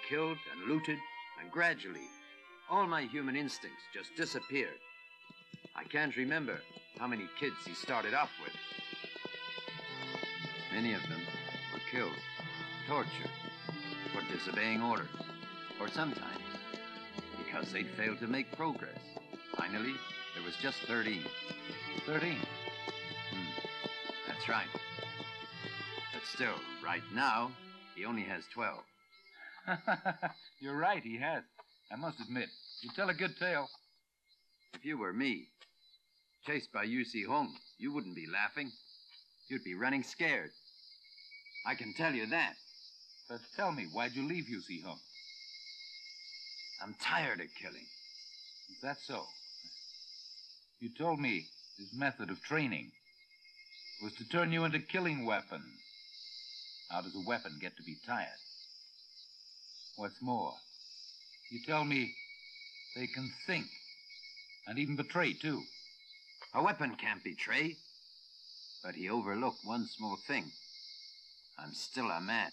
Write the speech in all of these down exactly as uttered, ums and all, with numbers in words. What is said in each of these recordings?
killed and looted, and gradually, all my human instincts just disappeared. I can't remember how many kids he started off with. Many of them were killed, tortured, for disobeying orders, or sometimes because they'd failed to make progress. Finally, there was just thirteen. Thirteen? Hmm. That's right. But still, right now, he only has twelve. You're right, he has. I must admit, you tell a good tale. If you were me, chased by Yu Si Hung, you wouldn't be laughing. You'd be running scared. I can tell you that. But tell me, why'd you leave Yu Si Hung? I'm tired of killing. Is that so? You told me his method of training was to turn you into killing weapons. How does a weapon get to be tired? What's more, you tell me they can think and even betray, too. A weapon can't betray. But he overlooked one small thing. I'm still a man.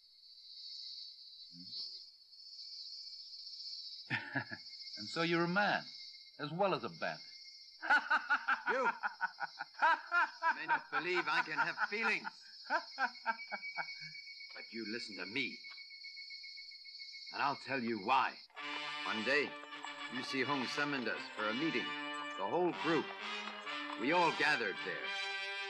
And so you're a man, as well as a bandit. You! You may not believe I can have feelings. But you listen to me. And I'll tell you why. One day, Yu Si Hung summoned us for a meeting. The whole group. We all gathered there.